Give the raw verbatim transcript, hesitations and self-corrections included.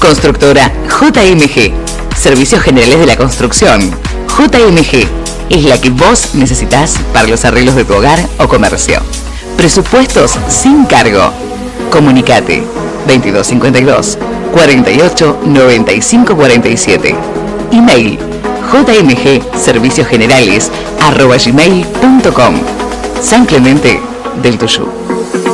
Constructora J M G. Servicios Generales de la Construcción. J M G es la que vos necesitas para los arreglos de tu hogar o comercio. Presupuestos sin cargo. Comunicate veintidós cincuenta y dos, cuarenta y ocho, noventa y cinco cuarenta y siete. Email jmgserviciosgenerales arroba gmail punto com. San Clemente del Tuyú.